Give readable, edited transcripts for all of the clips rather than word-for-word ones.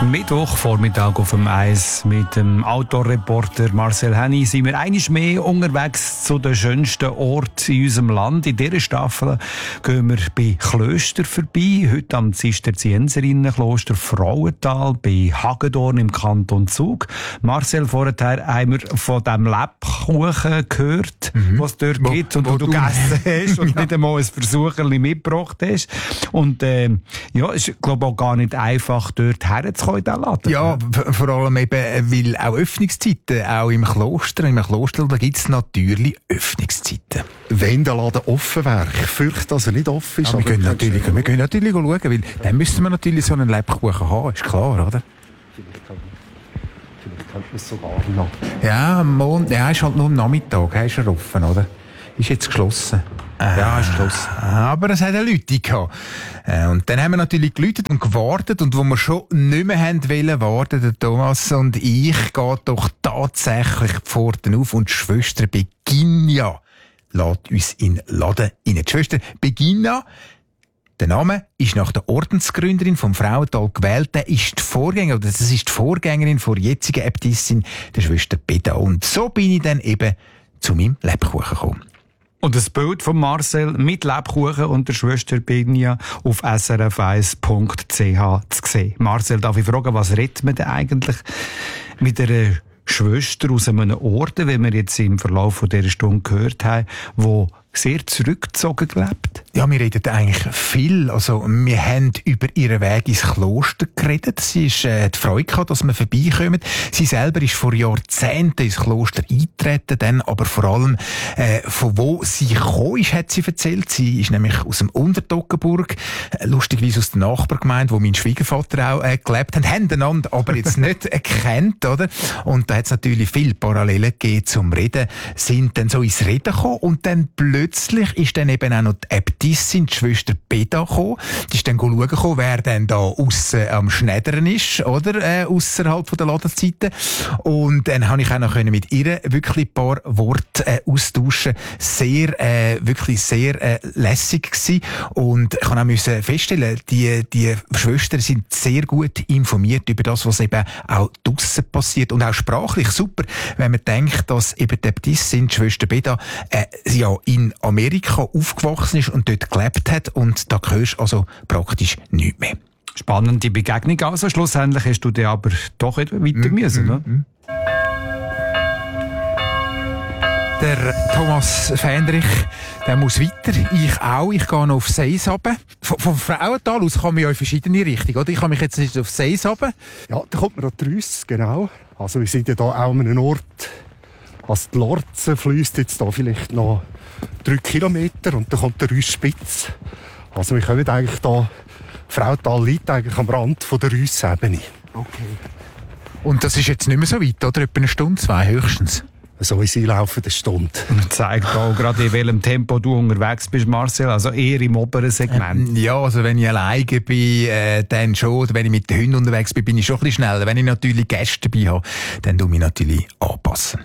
Mittwochvormittag auf dem Eis mit dem Outdoor-Reporter Marcel Henny sind wir einmal mehr unterwegs zu den schönsten Orten in unserem Land. In dieser Staffel gehen wir bei Klöstern vorbei. Heute am Zisterzienserinnenkloster Frauental bei Hagedorn im Kanton Zug. Marcel, vorher haben wir von dem Lebkuchen gehört, was es dort gibt und wo du gegessen hast und nicht einmal ein Versucherli mitgebracht hast. Und es ist, glaube ich, auch gar nicht einfach, dort herzukommen in diesen Laden. Ja, vor allem eben, weil auch Öffnungszeiten, auch im Kloster da gibt es natürlich Öffnungszeiten. Wenn der Laden offen wäre, ich fürchte, dass er nicht offen ist. Ja, wir können natürlich schauen, weil dann müssen wir natürlich so einen Lebkuchen haben, ist klar, oder? Vielleicht könnte man es sogar noch. Ja, ist halt nur am Nachmittag, ist er offen, oder? Ist jetzt geschlossen. Ja, ist geschlossen. Aber es hat ja Leute gehabt. Und dann haben wir natürlich geläutet und gewartet. Und wo wir schon nicht mehr haben wollen warten, der Thomas und ich, geht doch tatsächlich die Pforten auf und die Schwester Beginja lässt uns in den Laden rein. Die Schwester Beginja, der Name ist nach der Ordensgründerin vom Frauental gewählt. Das ist die Vorgängerin der jetzigen Äbtissin, der Schwester Beda. Und so bin ich dann eben zu meinem Lebkuchen gekommen. Und das Bild von Marcel mit Lebkuchen und der Schwester Beginja auf srf1.ch zu sehen. Marcel, darf ich fragen, was redet man denn eigentlich mit einer Schwester aus einem Orden, wie wir jetzt im Verlauf von dieser Stunde gehört haben, die sehr zurückgezogen gelebt? Ja, wir reden eigentlich viel. Also, wir haben über ihren Weg ins Kloster geredet. Sie ist die Freude gehabt, dass wir vorbeikommen. Sie selber ist vor Jahrzehnten ins Kloster eingetreten, dann aber vor allem, von wo sie gekommen ist, hat sie erzählt. Sie ist nämlich aus dem Untertoggenburg, lustigerweise aus der Nachbargemeinde, wo mein Schwiegervater auch gelebt hat, haben einander aber jetzt nicht erkannt, oder? Und da hat es natürlich viele Parallelen gegeben zum Reden, sind dann so ins Reden gekommen und dann plötzlich ist dann eben auch noch die Äbtissin, die Schwester Beda, gekommen. Die ist dann schauen, wer denn da aussen am Schneidern ist, oder? Ausserhalb der Ladenzeiten. Und dann habe ich auch noch mit ihr wirklich ein paar Worte austauschen. Wirklich sehr lässig gewesen. Und ich kann auch feststellen, die Schwestern sind sehr gut informiert über das, was eben auch draussen passiert. Und auch sprachlich super, wenn man denkt, dass eben die Äbtissin, die Schwester Beda, in Amerika aufgewachsen ist und dort gelebt hat. Und da hörst du also praktisch nichts mehr. Spannende Begegnung. Also schlussendlich hast du dir aber doch weiter müssen, ne? Der Thomas Fendrich, der muss weiter. Ich auch. Ich gehe noch auf Seis runter. Vom Frauental aus kann man ja in verschiedene Richtungen, oder? Ich kann mich jetzt nicht auf Seis runter. Ja, da kommt man an die Rüss, genau. Also wir sind ja da auch an einem Ort. Also die Lorze fließt jetzt da vielleicht noch 3 Kilometer und dann kommt der Rüss spitz. Also wir kommen eigentlich da, Frauental liegt eigentlich am Rand von der Rüssebene. Okay. Und das ist jetzt nicht mehr so weit, oder? Etwa eine Stunde, 2 höchstens. So wie sie laufen, eine Stunde. Zeigt auch gerade, in welchem Tempo du unterwegs bist, Marcel. Also eher im oberen Segment. Ja, also wenn ich alleine bin, dann schon. Oder wenn ich mit den Hunden unterwegs bin, bin ich schon ein bisschen schneller. Wenn ich natürlich Gäste dabei habe, dann tue ich mich natürlich anpassen.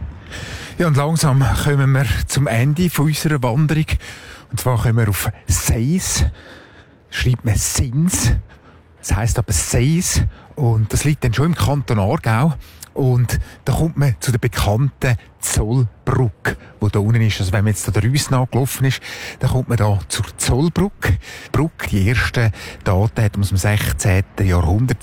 Ja, und langsam kommen wir zum Ende von unserer Wanderung. Und zwar kommen wir auf Seis. Schreibt man Sins. Das heisst aber Seis. Und das liegt dann schon im Kanton Aargau. Und da kommt man zu der bekannten Zollbrücke, die da unten ist. Also wenn man jetzt da der Rüss nachgelaufen ist, dann kommt man da zur Zollbrücke. Die Brücke, die ersten Daten hat man aus dem 16. Jahrhundert,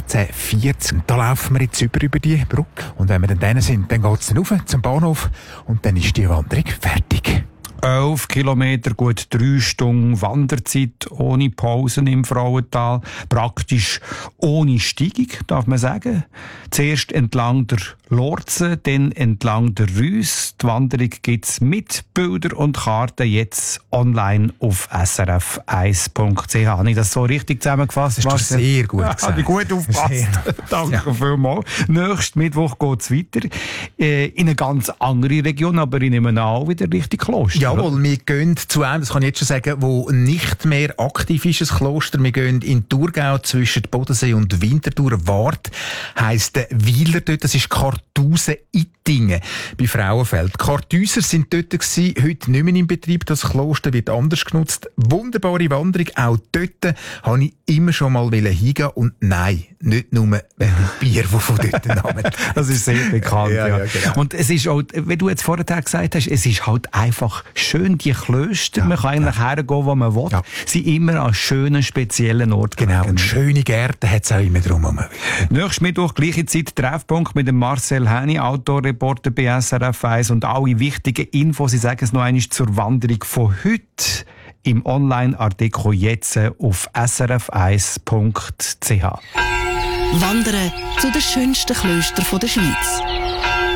1640. Und da laufen wir jetzt über die Brücke. Und wenn wir dann sind, dann geht's dann rauf zum Bahnhof und dann ist die Wanderung fertig. 11 Kilometer, gut 3 Stunden Wanderzeit, ohne Pausen im Frauental. Praktisch ohne Steigung, darf man sagen. Zuerst entlang der Lorze, dann entlang der Rüss. Die Wanderung gibt's mit Bildern und Karten jetzt online auf srf1.ch. Habe ich das so richtig zusammengefasst? Das hast du sehr gut gesagt. Habe ich gut aufgepasst. Danke vielmals. Nächsten Mittwoch geht's weiter. In eine ganz andere Region, aber ich nehme auch wieder Richtung Kloster. Jawohl, wir gehen zu einem, das kann ich jetzt schon sagen, wo nicht mehr aktiv ist, ein Kloster. Wir gehen in Thurgau zwischen Bodensee und Winterthur. Wart heisst der Weiler dort. Das ist Kartusen-Ittingen bei Frauenfeld. Kartäuser sind dort gewesen, heute nicht mehr im Betrieb. Das Kloster wird anders genutzt. Wunderbare Wanderung. Auch dort habe ich immer schon mal hingehen und nein, nicht nur wegen dem Bier, das von dort Namen. Das ist sehr bekannt, ja. Genau. Und es ist auch, wie du jetzt vorher gesagt hast, es ist halt einfach schön, die Klöster, man kann eigentlich hergehen, wo man will, sind immer an schönen, speziellen Orten. Genau, und schöne Gärten hat es auch immer drumherum. Nächstes Mittwoch, gleiche Zeit, Treffpunkt mit dem Marcel Henny, Outdoor-Reporter bei SRF 1 und alle wichtigen Infos, ich sage es noch einmal, zur Wanderung von heute im Online-Artikel jetzt auf srf1.ch. Wandern zu den schönsten Klöstern der Schweiz.